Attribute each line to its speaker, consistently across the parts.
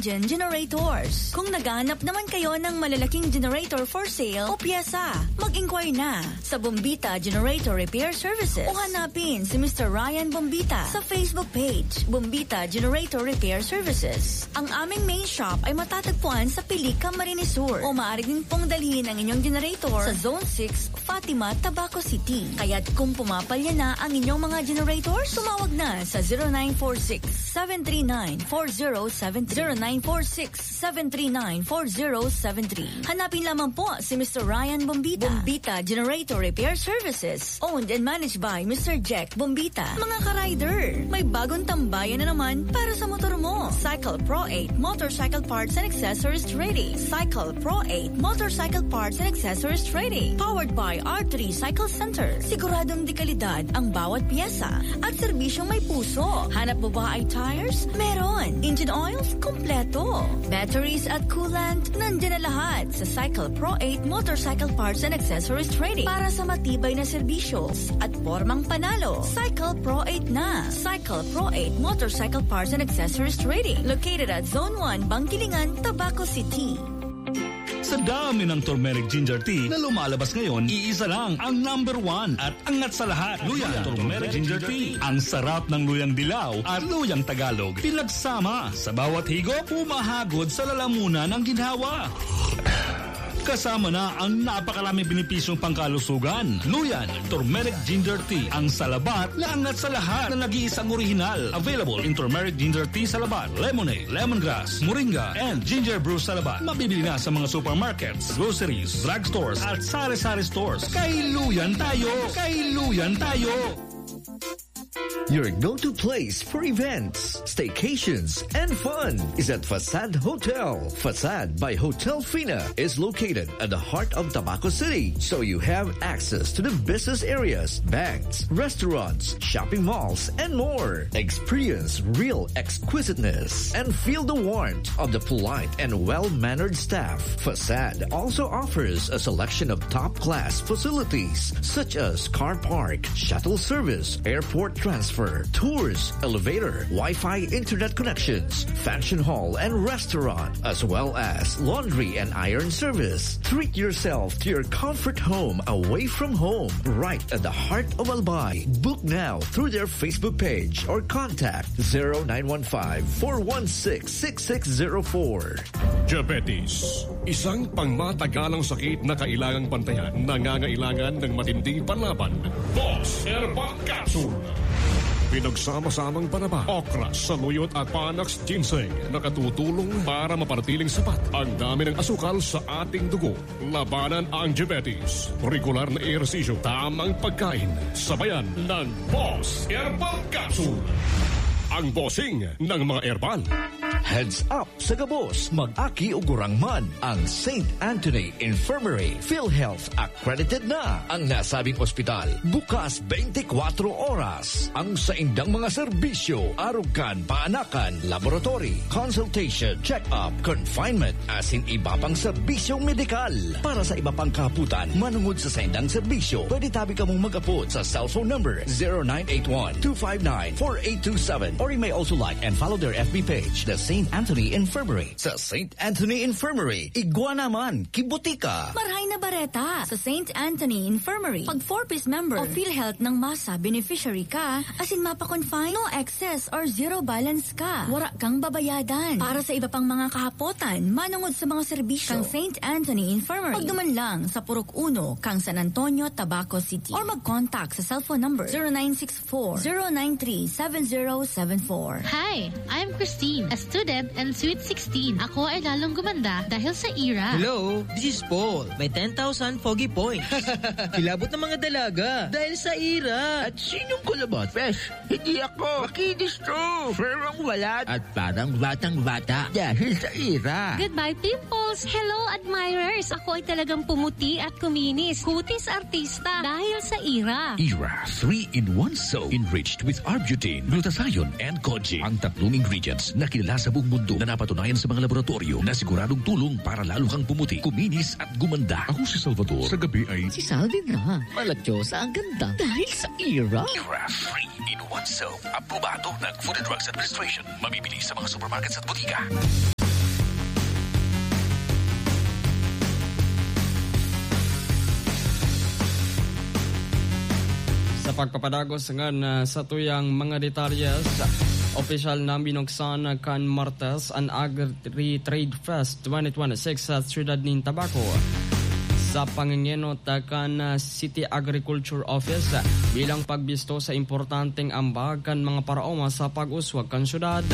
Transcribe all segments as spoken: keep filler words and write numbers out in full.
Speaker 1: engine generators. Kung naghahanap naman kayo ng malalaking generator for sale o piyesa, mag-inquire na sa Bombita Generator Repair Services o hanapin si Mister Ryan Bombita sa Facebook page, Bombita Generator Repair Services. Ang aming main shop ay matatagpuan sa Pilica, Camarines Sur o maaari din pong dalhin ang inyong generator sa Zone six, Fatima, Tabaco City. Kaya't kung pumapalya na ang inyong mga generators, tumawag na sa zero nine four six, seven three nine, four zero seven three. zero nine four six, seven three nine, four zero seven three. Hanapin lamang po si Mister Ryan Bombita. Bombita Generator Repair Services. Owned and managed by Mister Jack Bombita. Mga ka-rider, may bagong tambayan na naman para sa motor mo. Cycle Pro eight Motorcycle Parts and Accessories Trading. Cycle Pro eight Motorcycle Parts and Accessories Trading. Powered by R three Cycle Center. Siguradong dekalidad ang bawat piyesa at serbisyong may puso. Hanap mo ba ay tires? Meron. Engine oils? Kompleto. Batteries at coolant? Nandiyan na lahat sa Cycle Pro eight Motorcycle Parts and Accessories Trading para sa matibay na serbisyos at formang panalo. Cycle Pro eight na. Cycle Pro eight Motorcycle Parts and Accessories Trading. Located at Zone one, Bangkilingan, Tabaco City.
Speaker 2: Sa dami ng turmeric ginger tea na lumalabas ngayon, iisa lang ang number one at angat sa lahat. Luyang turmeric ginger tea. Ang sarap ng luyang dilaw at luyang Tagalog. Pinagsama sa bawat higop, pumahagod sa lalamunan ng ginhawa. Kasama na ang napakaraming benepisyong pangkalusugan. Luyan, turmeric ginger tea. Ang salabat na angat sa lahat na nag-iisang orihinal. Available in turmeric ginger tea salabat, lemonade, lemongrass, moringa, and ginger brew salabat. Mabibili na sa mga supermarkets, groceries, drugstores, at sari-sari stores. Kay Luyan tayo! Kay Luyan tayo!
Speaker 3: Your go-to place for events, staycations, and fun is at Facade Hotel. Facade by Hotel Fina is located at the heart of Tabaco City, so you have access to the business areas, banks, restaurants, shopping malls, and more. Experience real exquisiteness and feel the warmth of the polite and well-mannered staff. Facade also offers a selection of top-class facilities such as car park, shuttle service, airport transfer, tours, elevator, Wi-Fi internet connections, function hall and restaurant, as well as laundry and iron service. Treat yourself to your comfort home away from home, right at the heart of Albay. Book now through their Facebook page or contact zero nine one five, four one six, six six zero four.
Speaker 4: Diabetes, isang pangmatagalang sakit na kailangang bantayan, nangangailangan ng matinding panlaban. Boss Herbal Capsule. Pinagsama-samang panaba, okra, saluyot at panax ginseng na katutulong para mapanatiling sapat ang dami ng asukal sa ating dugo. Labanan ang diabetes. Regular na ehersisyo, tamang pagkain, sabayan ng Boss Herbal Capsule. Ang bossing ng mga herbal.
Speaker 3: Heads up sa gabos, mag-aki ugurang man ang Saint Anthony Infirmary. PhilHealth accredited na ang nasabing ospital. Bukas twenty-four oras. Ang saindang mga serbisyo, arugan, paanakan, laboratory, consultation, check-up, confinement, asin iba pang serbisyong medikal. Para sa iba pang kaputan, manungod sa saindang serbisyo, pwede tabi ka mong mag-apot sa cellphone number zero nine eight one, two five nine, four eight two seven or you may also like and follow their F B page, the Saint Anthony Infirmary. Sa Saint Anthony Infirmary, igwa naman, kibutika.
Speaker 1: Marhay na bareta sa Saint Anthony Infirmary. Pag four-piece member o PhilHealth ng masa beneficiary ka, asin mapa-confine, no excess or zero balance ka. Wara kang babayadan. Para sa iba pang mga kahapotan, manungod sa mga serbisyo kang Saint Anthony Infirmary. Pagduman lang sa Purok Uno, kang San Antonio, Tabaco City. Or mag-contact sa cellphone number zero nine six four, zero nine three, seven zero seven four.
Speaker 5: Hi, I'm Christine, a student and sweet sixteen. Ako ay lalong gumanda dahil sa E R A.
Speaker 6: Hello, this is Paul. May ten thousand foggy points. Kilabot ng mga dalaga dahil sa E R A.
Speaker 7: At sinong kulabot? Fresh, hindi ako. Makinis to. Ferang walat. At parang batang-bata dahil sa E R A.
Speaker 5: Goodbye, pimples. Hello, admirers. Ako ay talagang pumuti at kuminis. Kutis artista dahil sa E R A.
Speaker 8: E R A three in one soap enriched with Arbutin, glutathione, and Koji. Ang tatlong ingredients na kilala sa buong mundo na napatunayan sa mga laboratorio na siguradong tulong para lalo kang pumuti, kuminis at gumanda. Ako si Salvador. Sa gabi ay...
Speaker 9: Si Salvin na. Malatyosa ang ganda dahil sa E R A.
Speaker 8: E R A three in one soap. Aprobado ng Food and Drugs Administration. Mabibili sa mga supermarkets at butika.
Speaker 10: pagpapadagos nga sa tuyang mga detalyes, opisyal na binuksan kan Martes ang Agri-Trade Fest twenty twenty-six sa siyudad ng Tabaco. Sa pangingenot kan City Agriculture Office bilang pagbisto sa importanteng ambag kan mga paraoma sa pag-uswag kan siyudad.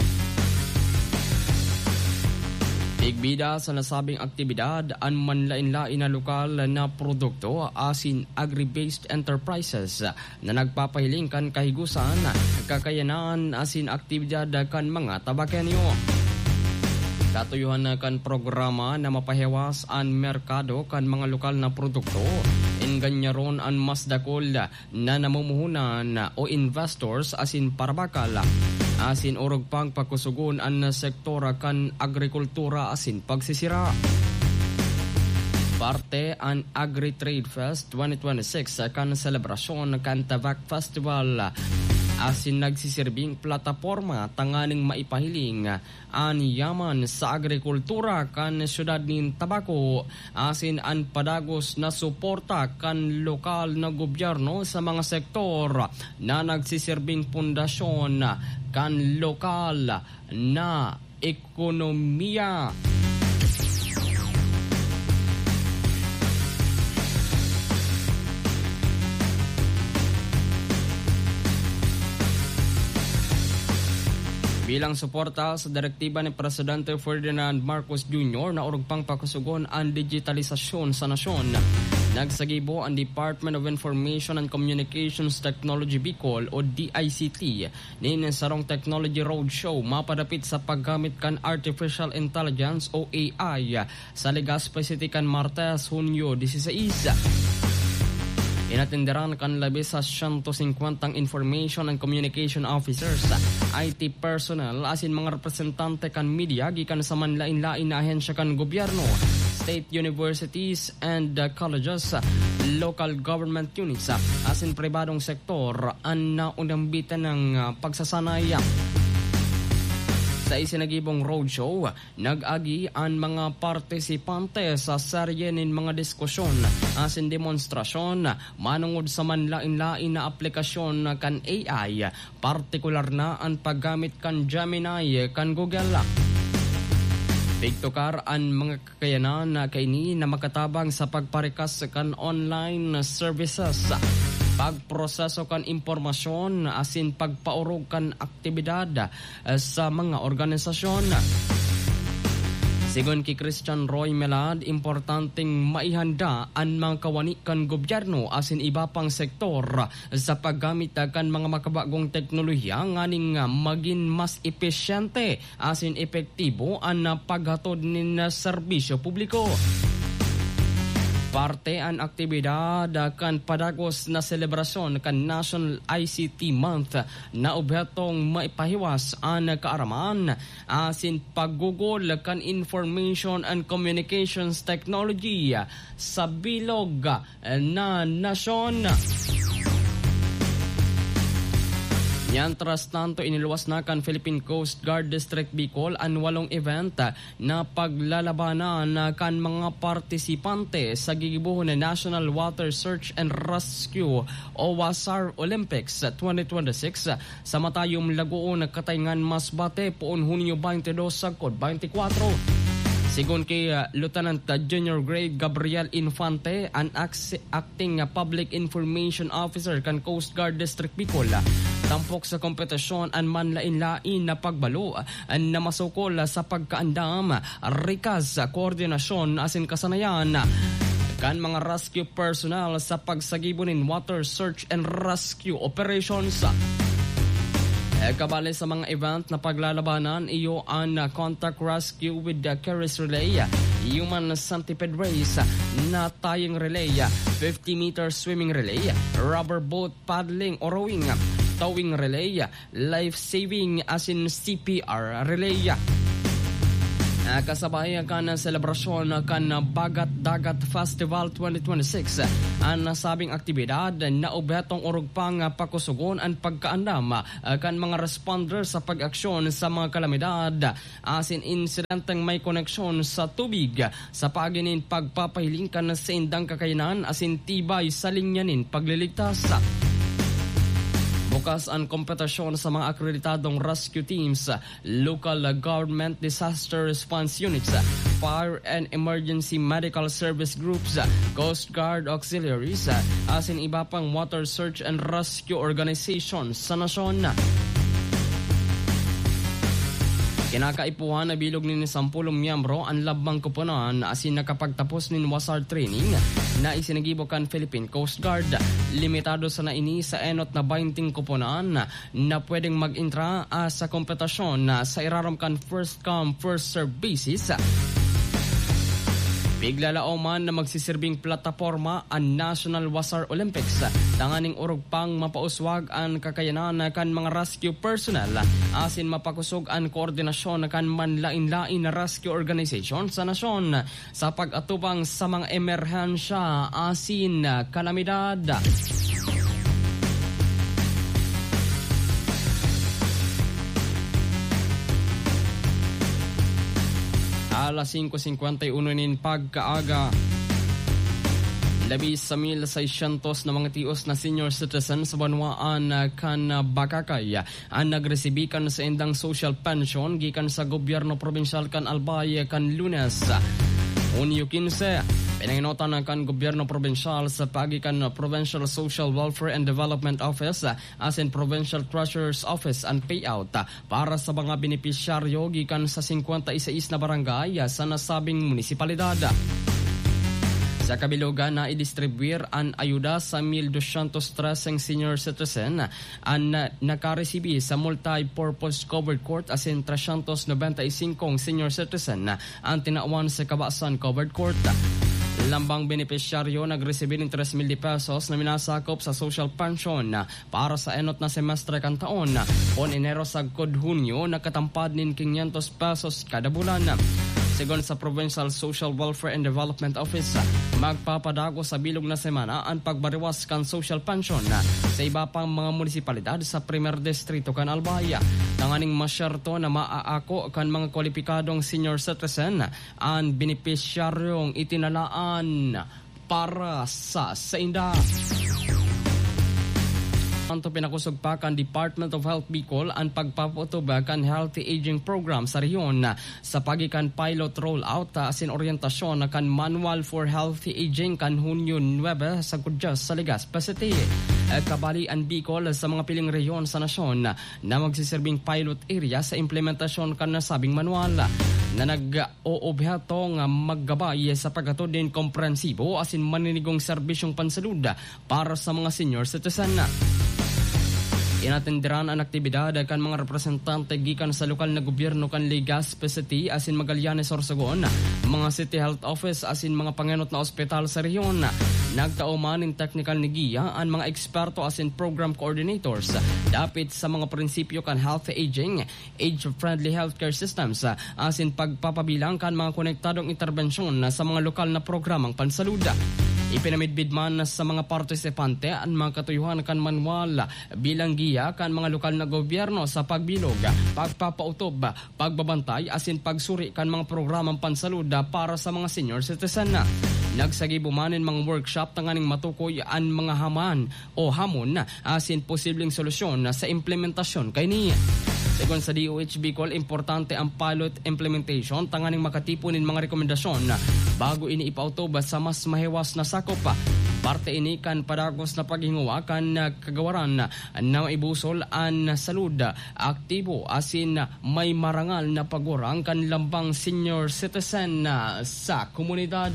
Speaker 10: Igbida sa nasabing aktibidad ang manlain-lain na lokal na produkto asin agri-based enterprises na nagpapahiling kan kahigusan, kakayanan asin aktibidad kan mga tabakenyo. Katuyuhan na kan programa na mapahewas ang merkado kan mga lokal na produkto. Inganyaron ang mas dakol na namumuhunan o investors asin parabakal. Asin orog pang pakusugon ang sektora kan agrikultura asin pagsisira. Parte ang Agri-Trade Fest twenty twenty-six kan selebrasyon kan Tabak Festival asin nagsisirbing plataporma tanganing maipahiling ang yaman sa agrikultura kan siyudad ng Tabaco asin ang padagos na suporta kan lokal na gobyerno sa mga sektor na nagsisirbing pundasyon kan lokal na ekonomiya. Bilang suporta sa direktiba ni Presidente Ferdinand Marcos Junior na urog pang pakusugon ang digitalisasyon sa nasyon, nagsagibo ang Department of Information and Communications Technology Bicol o D I C T nin sarong Technology Roadshow mapadapit sa paggamit kan Artificial Intelligence o A I sa Legazpi City kan Martes, Hunyo sixteen. Inatindiran kan labis sa one hundred fifty information and communication officers, I T personnel asin mga representante kan media gikan sa manlain-lain na ahensya kan gobyerno, state universities and uh, colleges, local government units asin pribadong sektor ang naunambitan ng uh, pagsasanay. Sa isinagibong roadshow, nag-agi ang mga partisipante sa serye nin mga diskusyon asin demonstrasyon manungod sa manlain-lain na aplikasyon kan A I, partikular na ang paggamit kan Gemini kan Google. Tigtukar ang mga kakayanan na kaini na makatabang sa pagparikas kan online services, pagproseso kan impormasyon asin pagpaurog kan aktibidad sa mga organisasyon. Sigon kay Christian Roy Melad, importanteng maihanda ang mga kawani kan gobyerno asin iba pang sektor sa paggamit kan mga makabagong teknolohiya nganing maging mas epesyente asin epektibo ang paghatod nin serbisyo publiko. Parte ang aktibidad kan padagos na selebrasyon kan National I C T Month na objetong maipahiwas ang kaaraman asin paggugol kan information and communications technology sa bilog na nasyon. Mientras tanto, iniluwas na kan Philippine Coast Guard District Bicol ang walong event na paglalabanan kan mga partisipante sa gigibuhon na National Water Search and Rescue o WASAR Olympics twenty twenty-six sa matayong lagoon Katayngan Masbate poon Hunyo twenty-two sagkod twenty-four. Sigon kay uh, Lieutenant uh, Junior Grade Gabriel Infante, ang acting uh, Public Information Officer kan Coast Guard District Bicol, uh, tampok sa kompetisyon ang manlain-lain na pagbalo uh, na masukol uh, sa pagkaandam, uh, rikas, uh, koordinasyon asin kasanayan uh, kan mga rescue personnel sa pagsagibunin water search and rescue operations. Uh, E kabali sa mga event na paglalabanan iyo ang uh, contact rescue with the Keris Relay, human centipede race, na tayong relay, fifty meter swimming relay, rubber boat paddling or rowing, towing relay, life-saving as in C P R relay. Uh, kasabay kan selebrasyon kan Bagat Dagat Festival twenty twenty-six, ang nasabing aktibidad na objetong urog pang pakusugon ang pagkaandam uh, kan mga responders sa pag-aksyon sa mga kalamidad asin insidenteng may koneksyon sa tubig sa paginin pagpapahiling kan sa indang kakayanan asin tibay sa linyanin pagliligtas. Bukas ang kompetisyon sa mga akreditadong rescue teams, local government disaster response units, fire and emergency medical service groups, Coast Guard auxiliaries, as in iba pang water search and rescue organizations sa nasyon. Kinakaipuhan na bilog ni sampulong miyembro ang labang kuponan asin nakapagtapos nin wasar training na isinagibo kan Philippine Coast Guard. Limitado sa naini sa enot na twenty kuponan na pwedeng mag-intra uh, sa kompetisyon sa iraram kan first come first serve basis. Biglalao man na magsisirbing plataforma ang National Wasar Olympics. Tanganing urog pang mapauswag ang kakayanan kan mga rescue personnel asin mapakusog ang koordinasyon kan manlain-lain na rescue organization sa nasyon sa pag-atubang sa mga emerhensya asin kalamidad. Alas five fifty-one nin pagkaaga. Labis sa mil seiscientos na mga tios na senior citizen sa banwaan kan Bakakay ang nagresibikan sa indang social pension gikan sa gobyerno provincial kan Albay kan Lunes. Hunyo fifteen, pinanginotan ng kan gobyerno provincial sa pagikan Provincial Social Welfare and Development Office as in Provincial Treasurer's Office and Payout para sa mga benepisyaryo gikan sa fifty-one na barangay sa nasabing munisipalidad. Sa kabilugan na i-distribuir ang ayuda sa one thousand two hundred three senior citizen ang nakaresibi sa multi-purpose covered court as in three hundred ninety-five senior citizen ang tinawan sa Kabasan covered court. Lambang benepisyaryo nagresibi ng three thousand pesos na minasakop sa social pension para sa enot na semestre kan taon. On Enero sagkod Hunyo nakatampad nin five hundred pesos kada bulan. Sigon sa Provincial Social Welfare and Development Office, magpapadago sa bilog na semana ang pagbariwas kan social pension sa iba pang mga munisipalidad sa Primer Distrito kan Albay. Tanganing masyerto na maaako kan mga kwalipikadong senior citizen ang benepisyaryong itinalaan para sa sainda. Anto pinakusog pa kan Department of Health Bicol ang pagpaputuba kan Healthy Aging Program sa rehiyon sa pagikan pilot rollout asin orientasyon kan Manual for Healthy Aging kan Hunyo nine sa Kudyas sa Legazpi City. Kabali ang Bicol sa mga piling rehiyon sa nasyon na magsiserving pilot area sa implementasyon kan nasabing manual na nag-oobjeto nga maggabay sa paghatod din komprensibo asin maninigong serbisyong pansalud para sa mga senior citizen. Inatenderan ang aktibidad kan mga representante gikan sa lokal na gobyerno kan Legazpi City asin Magallanes Sorsogon, mga City Health Office asin mga pangenot na ospital sa rehiyon. Nagtauman in technical nigiya ang mga eksperto asin program coordinators dapit sa mga prinsipyo kan healthy aging, age-friendly healthcare systems asin pagpapabilang kan mga konektadong interbensyon sa mga lokal na programang pansaluda. Ipinamidbid man sa mga partisipante ang mga katuyuhan kan manual bilang giya kan mga lokal na gobyerno sa pagbilog, pagpapautob, pagbabantay asin pagsuri kan mga programang pansaluda para sa mga senior citizen. Nagsagibumanin mga workshop tanganing matukoy ang mga haman o hamon asin posibleng solusyon sa implementasyon kay niya. Segon sa D O H Bicol, importante ang pilot implementation tanganing makatipunin mga rekomendasyon bago ini ipautob sa mas mahiwas na sakop. Parte ini kan padagos na paghinguwa kan kagawaran na maibusol ang salud aktibo asin may marangal na pagurang kan lambang senior citizen sa komunidad.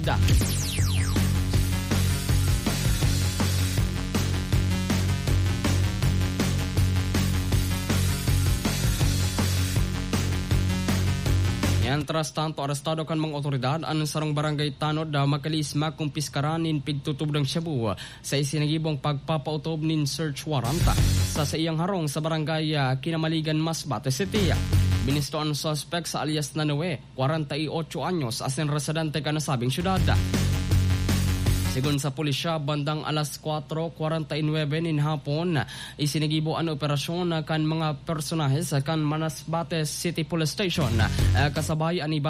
Speaker 10: Mientras tanto, arestado kan mga otoridad ang sarong barangay Tanod na makalisma kung piskaranin pigtutub ng Cebu sa isinagibong pagpapautob nin search warrant sa sa iyang harong sa barangay Kinamaligan, Masbate City. Binisto ang suspect sa alias Nanoe, forty-eight anyos, asin residente ka na sabing syudad. Sigon sa pulisya, bandang alas four forty-nine nin hapon, isinigibo ang operasyon kan mga personahe sa kan Masbate City Police Station. Kasabay ang iba